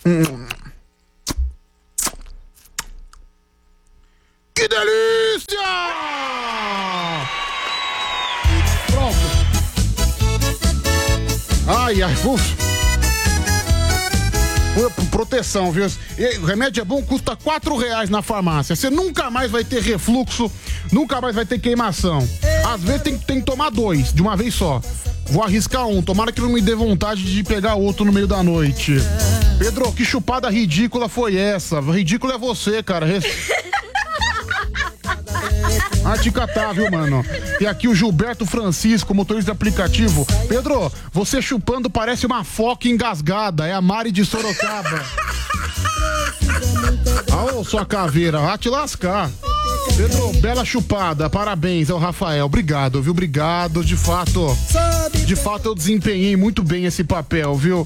Que delícia! Pronto. Ai, ufa. Proteção, viu? E o remédio é bom, custa R$4 na farmácia. Você nunca mais vai ter refluxo, nunca mais vai ter queimação. Às vezes tem que tomar 2, de uma vez só. Vou arriscar um, tomara que não me dê vontade de pegar outro no meio da noite. Pedro, que chupada ridícula foi essa? Ridículo é você, cara. Ah, te catar, viu, mano? E aqui o Gilberto Francisco, motorista de aplicativo. Pedro, você chupando parece uma foca engasgada. É a Mari de Sorocaba. Ah, ô, sua caveira, vai te lascar. Pedro, bela chupada, parabéns ao Rafael. Obrigado, viu? Obrigado, de fato eu desempenhei muito bem esse papel, viu?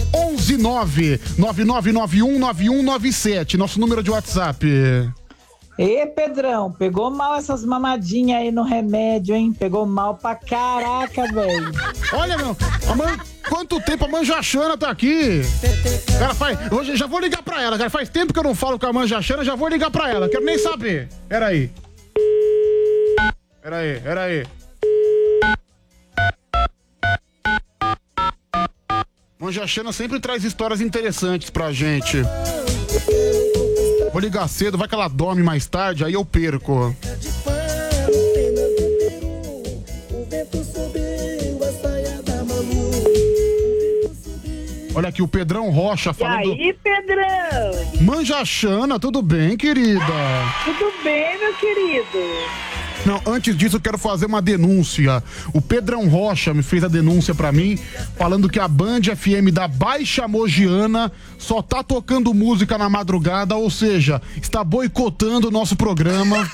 119-9991-9197, nosso número de WhatsApp. Ê, Pedrão, pegou mal essas mamadinhas aí no remédio, hein? Pegou mal pra caraca, velho. Olha, meu, quanto tempo a Manjachana tá aqui? Cara, hoje já vou ligar pra ela, cara. Faz tempo que eu não falo com a Manjachana, já vou ligar pra ela. Quero nem saber. Peraí. Manjachana sempre traz histórias interessantes pra gente. Vou ligar cedo, vai que ela dorme mais tarde, aí eu perco. Olha aqui o Pedrão Rocha falando. E aí, Pedrão? Manjachana, tudo bem, querida? Tudo bem, meu querido. Não, antes disso eu quero fazer uma denúncia. O Pedrão Rocha me fez a denúncia pra mim, falando que a Band FM da Baixa Mogiana só tá tocando música na madrugada, ou seja, está boicotando o nosso programa.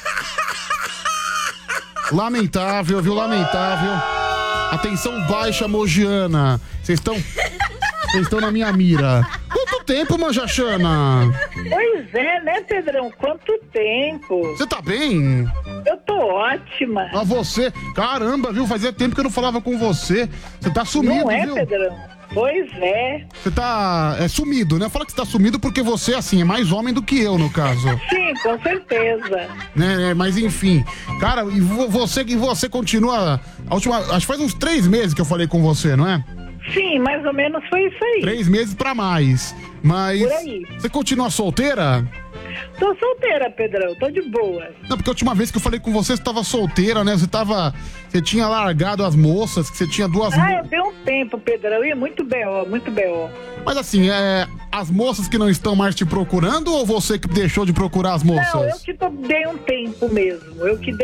Lamentável, viu? Lamentável. Atenção, Baixa Mogiana. Vocês estão na minha mira. Quanto tempo, Manjachana? Pois é, né, Pedrão? Quanto tempo? Você tá bem? Eu tô ótima. Ah, você? Caramba, viu? Fazia tempo que eu não falava com você. Você tá sumido, não é, viu? Pedrão? Pois é. Você tá sumido, né? Fala que você tá sumido porque você, assim, é mais homem do que eu, no caso. Sim, com certeza. Né? Mas enfim. Cara, e você continua... acho que faz uns 3 meses que eu falei com você, não é? Sim, mais ou menos foi isso aí. 3 meses pra mais. Mas... Por aí. Você continua solteira? Tô solteira, Pedrão, tô de boa. Não, porque a última vez que eu falei com você tava solteira, né? Você tinha largado as moças, que você tinha 2... eu dei um tempo, Pedrão, e muito B.O., muito B.O. Mas assim, as moças que não estão mais te procurando ou você que deixou de procurar as moças? Não, eu que dei um tempo mesmo,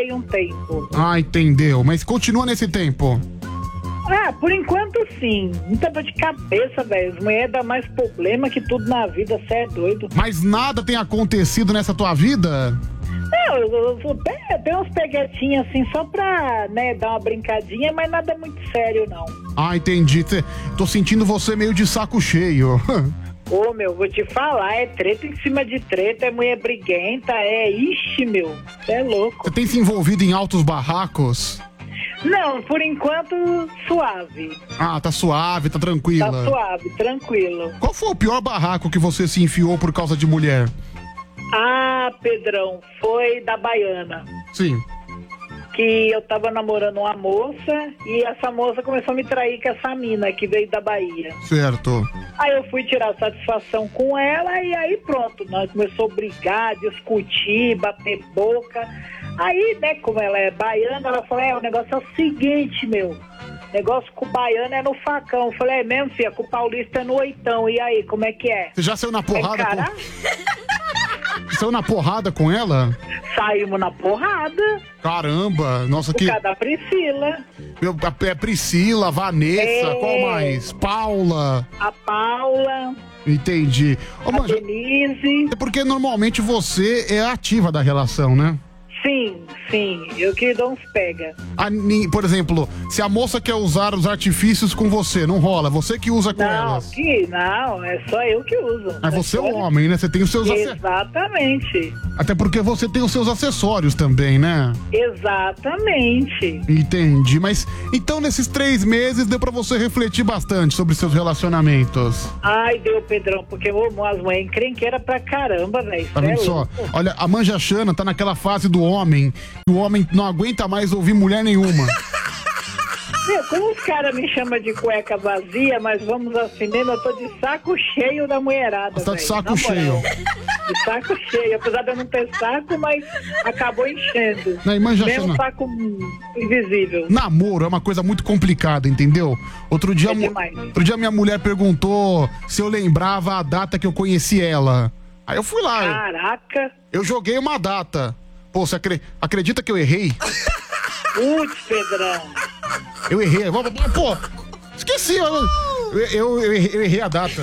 Ah, entendeu, mas continua nesse tempo. Ah, por enquanto sim. Muita dor de cabeça, velho. As mulheres dão mais problema que tudo na vida, cê é doido. Mas nada tem acontecido nessa tua vida? Não, eu tenho uns peguetinhos assim só pra, né, dar uma brincadinha, mas nada muito sério, não. Ah, entendi. Tô sentindo você meio de saco cheio. Ô, meu, vou te falar, é treta em cima de treta, é mulher briguenta, ixi, meu, cê é louco. Você tem se envolvido em altos barracos? Não, por enquanto, suave. Ah, tá suave, tá tranquila. Tá suave, tranquilo. Qual foi o pior barraco que você se enfiou por causa de mulher? Ah, Pedrão, foi da Baiana. Sim. Que eu tava namorando uma moça e essa moça começou a me trair com essa mina que veio da Bahia. Certo. Aí eu fui tirar satisfação com ela e aí pronto, nós começamos a brigar, discutir, bater boca. Aí, né, como ela é baiana, ela falou, o negócio é o seguinte, meu, negócio com o baiano é no facão. Eu falei, mesmo, filha, com o paulista é no oitão. E aí, como é que é? Você já saiu na porrada Saiu na porrada com ela? Saímos na porrada. Caramba, nossa, por causa da Priscila. Priscila, Vanessa, qual mais? Paula. A Paula. Entendi. A Denise. É porque normalmente você é ativa da relação, né? Sim, eu que dou uns pega. Por exemplo, se a moça quer usar os artifícios com você, não rola, você que usa com elas. Não, é só eu que uso. Mas você é o homem, né? Você tem os seus Exatamente. Até porque você tem os seus acessórios também, né? Exatamente. Entendi, mas então nesses 3 meses deu pra você refletir bastante sobre seus relacionamentos. Ai, deu, Pedrão, porque as mães encrenqueiras pra caramba, velho. Tá vendo só? Olha, a Manja Xana tá naquela fase do homem, que o homem não aguenta mais ouvir mulher nenhuma. Meu, como os caras me chamam de cueca vazia, mas vamos ao cinema, eu tô de saco cheio da mulherada. Você tá de saco cheio. De saco cheio, apesar de eu não ter saco, mas acabou enchendo. Não, Manja Mesmo Xana, saco invisível. namoro é uma coisa muito complicada, entendeu? Outro dia minha mulher perguntou se eu lembrava a data que eu conheci ela. Aí eu fui lá. Caraca. Eu joguei uma data. Pô, você acredita que eu errei? Putz, Pedrão. Eu errei. Pô, esqueci. Eu errei a data.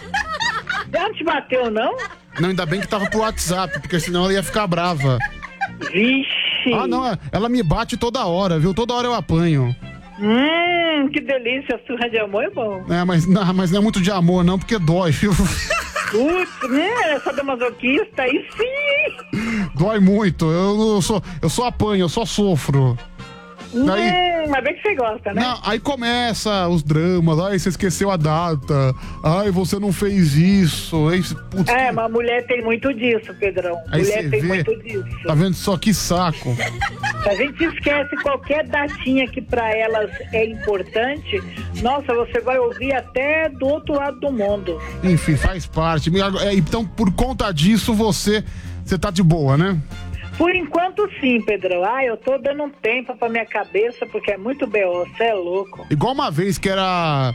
Ela te bateu, não? Não, ainda bem que tava pro WhatsApp, porque senão ela ia ficar brava. Vixe. Ah, não, ela me bate toda hora, viu? Toda hora eu apanho. Que delícia, surra de amor é bom. É, mas não é muito de amor, não, porque dói, viu? Putz, essa da masoquista, aí sim. Dói muito, eu só apanho, eu só sofro. Daí, mas bem que você gosta, né? Não, aí começa os dramas, ai, você esqueceu a data, ai, você não fez isso. Aí, putz, mas mulher tem muito disso, Pedrão. Aí Mulher tem vê, muito disso. Tá vendo só que saco? A gente esquece qualquer datinha que pra elas é importante. Nossa, você vai ouvir até do outro lado do mundo. Enfim, faz parte. Então, por conta disso, você tá de boa, né? Por enquanto, sim, Pedrão. Eu tô dando um tempo pra minha cabeça, porque é muito B.O., você é louco. Igual uma vez que era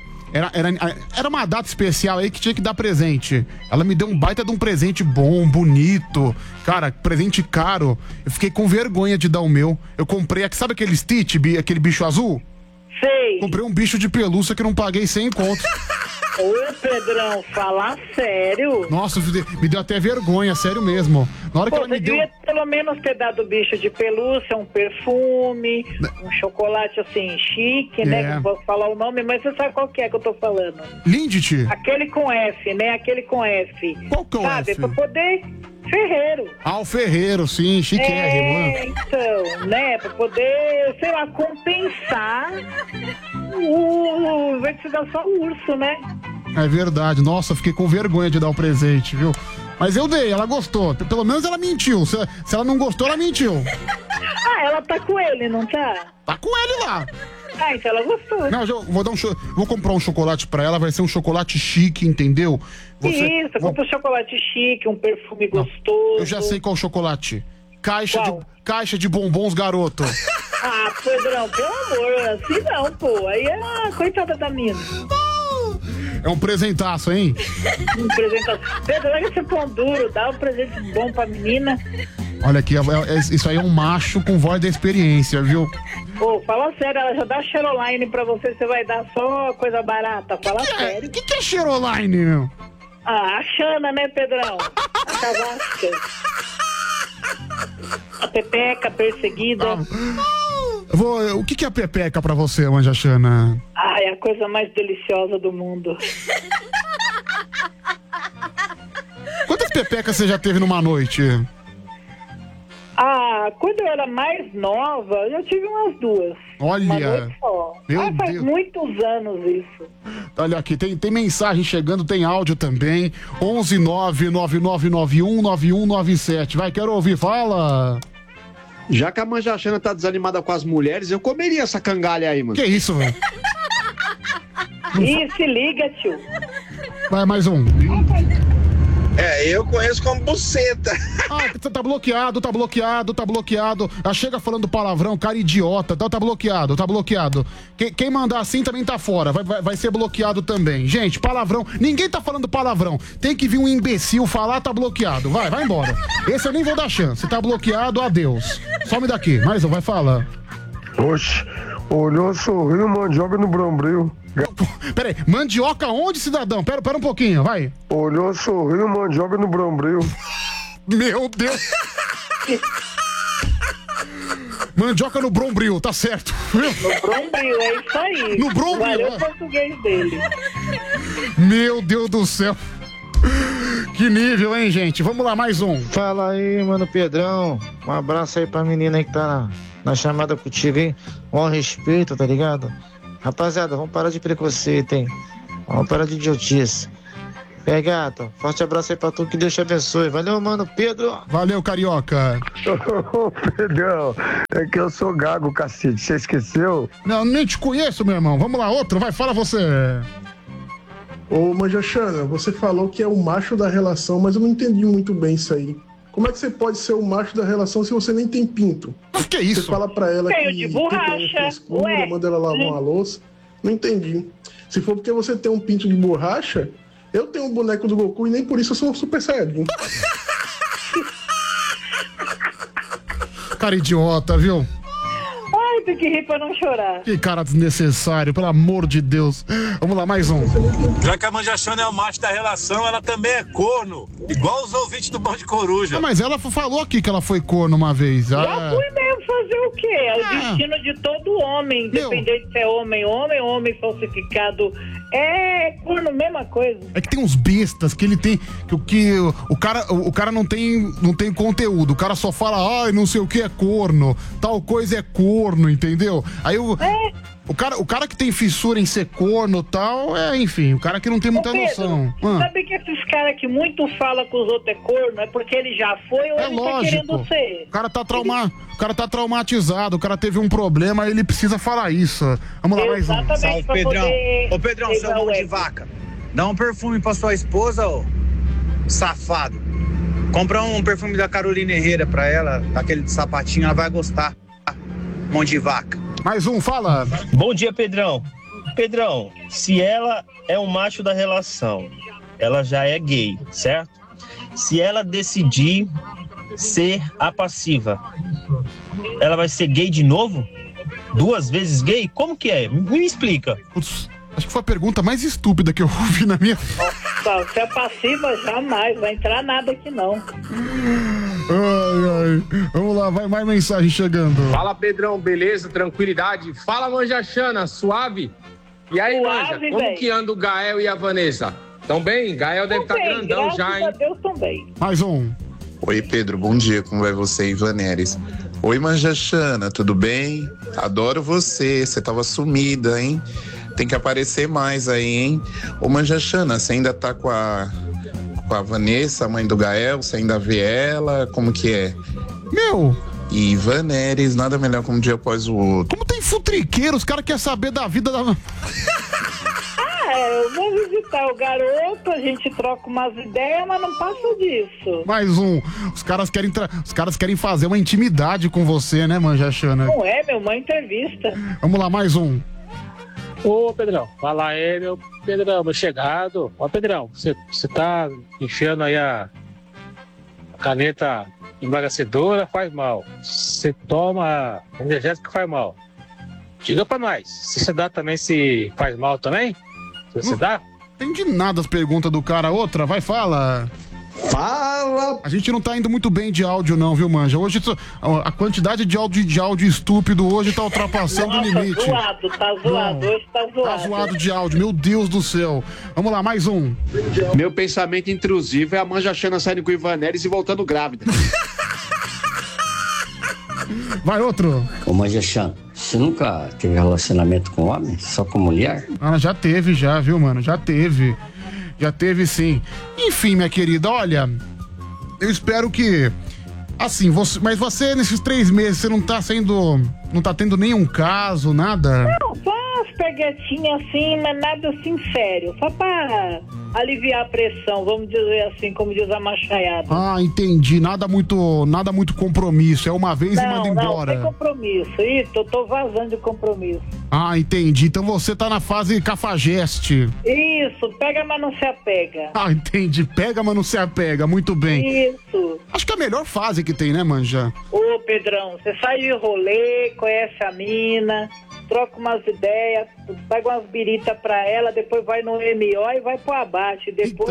uma data especial aí que tinha que dar presente. Ela me deu um baita de um presente bom, bonito. Cara, presente caro. Eu fiquei com vergonha de dar o meu. Eu comprei, sabe aquele Stitch, aquele bicho azul? Sei. Comprei um bicho de pelúcia que não paguei 100 conto. Ô, Pedrão, falar sério? Nossa, me deu até vergonha, sério mesmo. Na hora que ela me deu... devia pelo menos ter dado bicho de pelúcia, um perfume, um chocolate assim, chique, né? Não posso falar o nome, mas você sabe qual que é que eu tô falando. Lindt? Aquele com F, né? Aquele com F. Qual que é o Sabe, F? pra poder... Ferreiro. O Ferreiro, sim, chiquérrimo. Então, né, pra poder, sei lá, compensar o... Vai te dar só o urso, né? É verdade, nossa, fiquei com vergonha de dar o presente, viu? Mas eu dei, ela gostou. Pelo menos ela mentiu. Se ela não gostou, ela mentiu. Ela tá com ele, não tá? Tá com ele lá. Então ela gostou. Não, eu vou comprar um chocolate pra ela, vai ser um chocolate chique, entendeu? Isso, compra um chocolate chique, um perfume gostoso. Eu já sei qual chocolate. Caixa de bombons, garoto. Pedrão, pelo amor, assim não, pô. Aí é coitada da mina. É um presentaço, hein? Um presentaço. Pedro, larga esse pão duro, dá um presente bom pra menina. Olha aqui, isso aí é um macho com voz da experiência, viu? Fala sério, ela já dá Cheroline pra você, você vai dar só coisa barata. Fala sério. O que é Cheroline, meu? A Xana, né, Pedrão? A Cavasca. A Pepeca perseguida. O que é a Pepeca pra você, Manja Xana? É a coisa mais deliciosa do mundo. Quantas pepecas você já teve numa noite? Quando eu era mais nova, eu já tive umas 2. Olha. Uma noite só. Faz Deus. muitos anos isso. Olha aqui, tem mensagem chegando, tem áudio também. 11999919197. Vai, quero ouvir, fala. Já que a Manja Xana tá desanimada com as mulheres, eu comeria essa cangalha aí, mano. Que isso, velho? Se liga, tio. Vai, mais um. Eu conheço como buceta. Tá bloqueado. Chega falando palavrão, cara idiota. Tá bloqueado. Quem mandar assim também tá fora. Vai ser bloqueado também. Gente, palavrão. Ninguém tá falando palavrão. Tem que vir um imbecil falar, tá bloqueado. Vai embora. Esse eu nem vou dar chance. Tá bloqueado, adeus. Some daqui. Mais um, vai falar. Oxe, olhou sorrindo mandioca no brombril. Peraí, mandioca onde, cidadão? Pera um pouquinho, vai. Olhou sorrindo mandioca no brombril. Meu Deus. Mandioca no Brombril, tá certo. No Brombril, é isso aí. No Brombril. Valeu o português dele. Meu Deus do céu. Que nível, hein, gente? Vamos lá, mais um. Fala aí, mano Pedrão. Um abraço aí pra menina aí que tá na chamada contigo aí. Um respeito, tá ligado? Rapaziada, vamos parar de preconceito, hein? Vamos parar de idiotice. Gato, forte abraço aí pra tu, que Deus te abençoe. Valeu, mano, Pedro. Valeu, carioca. Ô, Pedrão, é que eu sou gago, cacete. Você esqueceu? Não, nem te conheço, meu irmão. Vamos lá, outro, vai, fala você. Ô, Manjachana, você falou que é o macho da relação, mas eu não entendi muito bem isso aí. Como é que você pode ser o macho da relação se você nem tem pinto? Mas que isso? Você fala pra ela Tenho que de borracha, ué. manda ela lavar uma louça. Não entendi. Se for porque você tem um pinto de borracha, eu tenho um boneco do Goku e nem por isso eu sou um Super Saiyajin. Cara idiota, viu? Ai, tem que rir pra não chorar. Que cara desnecessário, pelo amor de Deus. Vamos lá, mais um. Já que a Manjachana é o macho da relação, ela também é corno. Igual os ouvintes do Bom de Coruja. Ah, mas ela falou aqui que ela foi corno uma vez. Já fui mesmo fazer o quê? É o destino de todo homem, independente se é homem falsificado. É corno, mesma coisa. É que tem uns bestas que ele tem. Que o cara não tem conteúdo. O cara só fala, ai, não sei o que é corno. Tal coisa é corno, entendeu? Aí o cara que tem fissura em ser corno e tal, enfim, o cara que não tem muita noção. Sabe que esses caras que muito falam que os outros é corno é porque ele já foi ou ele tá querendo ser. O cara tá traumatizado, o cara teve um problema, ele precisa falar isso. Vamos lá, mais um. Salve, Pedrão. Ô, Pedrão, seu mão de vaca. Dá um perfume pra sua esposa, ô safado. Compra um perfume da Carolina Herrera pra ela, daquele de sapatinho, ela vai gostar. Mão de vaca. Mais um, fala. Bom dia, Pedrão. Pedrão, se ela é um macho da relação, ela já é gay, certo? Se ela decidir ser a passiva, ela vai ser gay de novo? 2 vezes gay? Como que é? Me explica. Putz, acho que foi a pergunta mais estúpida que eu ouvi na minha... Nossa, se é passiva, jamais. Vai entrar nada aqui, não. Ai. Vamos lá, vai mais mensagem chegando. Fala, Pedrão, beleza? Tranquilidade? Fala, Manjachana, suave? E aí, Manja, como que anda o Gael e a Vanessa? Tão bem? Gael deve estar grandão já, hein? Graças a Deus, tão bem. Mais um. Oi, Pedro, bom dia, como vai você, Ivaneres? Oi, Manjachana, tudo bem? Adoro você tava sumida, hein? Tem que aparecer mais aí, hein? Ô, Manjachana, você ainda tá com a Vanessa, a mãe do Gael? Você ainda vê ela? Como que é? Meu! E Ivaneres, nada melhor que um dia após o outro. Como tem futriqueiro, os caras querem saber da vida da... Eu vou visitar o garoto, a gente troca umas ideias, mas não passa disso. Mais um. Os caras querem fazer uma intimidade com você, né, Manjachana? Não é, meu, uma entrevista. Vamos lá, mais um. Ô, Pedrão, fala aí, meu Pedrão, meu chegado. Ó, Pedrão, você tá enfiando aí a caneta emagrecedora, faz mal. Você toma energético, faz mal. Diga pra nós, se você dá também, se faz mal também? Você dá? Entendi nada as perguntas do cara. Outra, vai, fala. Fala! A gente não tá indo muito bem de áudio não, viu, Manja? Hoje a quantidade de áudio estúpido hoje tá ultrapassando o limite. Tá zoado, hoje tá zoado. Tá zoado de áudio, meu Deus do céu. Vamos lá, mais um. Meu pensamento intrusivo é a Manjachana saindo com o Ivaneres e voltando grávida. Vai, outro. Ô, Manjachana, você nunca teve relacionamento com homem? Só com mulher? Ah, já teve, viu, mano? Já teve. Já teve, sim. Enfim, minha querida, olha, eu espero que, assim, mas você, nesses 3 meses, você não tá tendo nenhum caso, nada? Não, só umas peguetinhas assim, mas nada assim sério. Só pra aliviar a pressão, vamos dizer assim, como diz a machaiada. Ah, entendi. Nada muito compromisso. É uma vez e manda embora. Não, sem compromisso. Isso, tô vazando de compromisso. Ah, entendi. Então você tá na fase cafajeste. Isso, pega, mas não se apega. Ah, entendi. Pega, mas não se apega. Muito bem. Isso. Acho que é a melhor fase que tem, né, Manja? Ô, Pedrão, você sai de rolê, conhece a mina, troca umas ideias, pega umas biritas pra ela, depois vai no MO e vai pro abate. Depois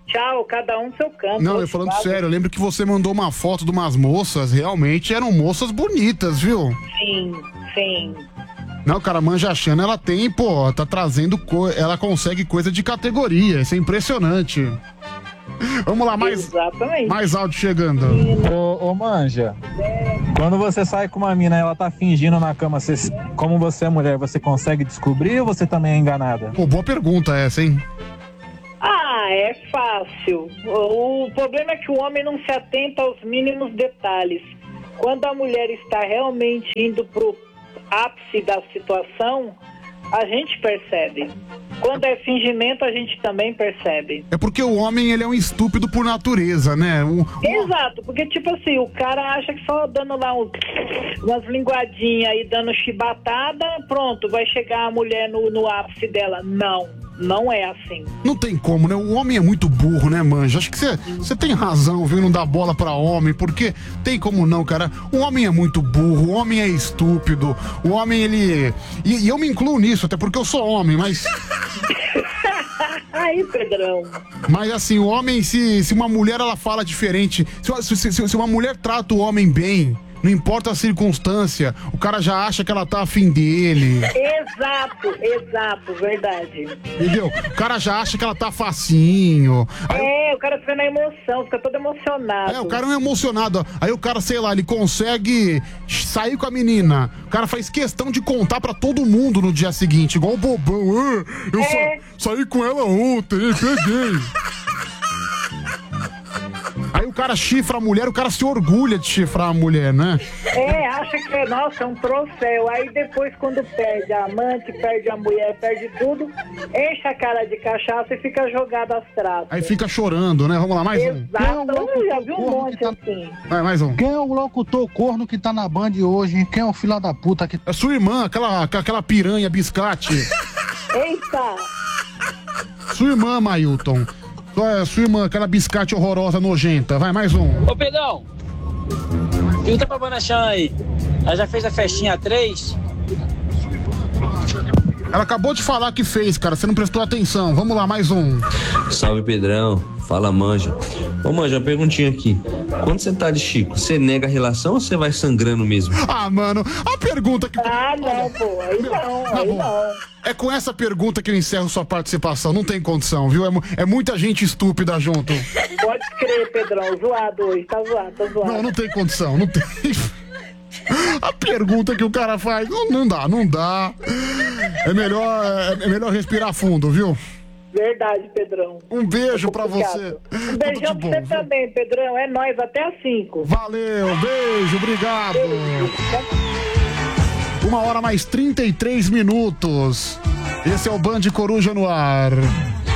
Tchau, cada um seu canto. Não, eu falando sério, eu lembro que você mandou uma foto de umas moças, realmente eram moças bonitas, viu? Sim. Não, cara, Manja Xana, ela tem, pô, tá trazendo, ela consegue coisa de categoria, isso é impressionante. Vamos lá, mais áudio chegando. Ô Manja, quando você sai com uma mina e ela tá fingindo na cama, como você é mulher, você consegue descobrir ou você também é enganada? Pô, boa pergunta essa, hein? É fácil. O problema é que o homem não se atenta aos mínimos detalhes. Quando a mulher está realmente indo pro ápice da situação, a gente percebe. Quando é fingimento, a gente também percebe. É porque o homem, ele é um estúpido por natureza, né? Exato, porque tipo assim, o cara acha que só dando lá umas linguadinhas e dando chibatada, pronto, vai chegar a mulher no ápice dela. Não é assim. Não tem como, né? O homem é muito burro, né, Manja? Acho que você tem razão, viu? Não dar bola pra homem, porque tem como não, cara. O homem é muito burro, o homem é estúpido, o homem, ele... E eu me incluo nisso, até porque eu sou homem, mas... Aí, Pedrão. Mas assim, o homem, se uma mulher, ela fala diferente, se uma mulher trata o homem bem... Não importa a circunstância, o cara já acha que ela tá afim dele. Exato, verdade. Entendeu? O cara já acha que ela tá facinho. O cara fica na emoção, fica todo emocionado. O cara é emocionado. Aí o cara, sei lá, ele consegue sair com a menina. O cara faz questão de contar pra todo mundo no dia seguinte, igual o bobão. Eu saí com ela ontem, peguei. Aí o cara chifra a mulher, o cara se orgulha de chifrar a mulher, né? Acha que é um troféu. Aí depois, quando perde a amante, perde a mulher, perde tudo, enche a cara de cachaça e fica jogado às traças. Aí fica chorando, né? Vamos lá, mais um. Exato, eu já vi um monte assim. Vai, mais um. Quem é o locutor corno que tá na Band hoje, hein? Quem é o filho da puta que... É sua irmã, aquela piranha biscate. Eita! Sua irmã, Mailton. Sua irmã, aquela biscate horrorosa, nojenta. Vai, mais um. Ô, Pedrão, pergunta pra Manja Xana aí. Ela já fez a festinha 3? Ela acabou de falar que fez, cara. Você não prestou atenção. Vamos lá, mais um. Salve, Pedrão. Fala, Manja. Ô, Manja, uma perguntinha aqui. Quando você tá de Chico, você nega a relação ou você vai sangrando mesmo? Mano, a pergunta que... não, pô. Aí não. É com essa pergunta que eu encerro sua participação. Não tem condição, viu? É muita gente estúpida junto. Pode crer, Pedrão. Zoado hoje. Tá zoado. Não tem condição. Não tem... A pergunta que o cara faz, não dá. É melhor respirar fundo, viu? Verdade, Pedrão. Um beijo pra você. Um beijão pra você também, Pedrão. É nóis, até às 5. Valeu, beijo, obrigado. 1h mais 33 minutos. Esse é o Band Coruja no ar.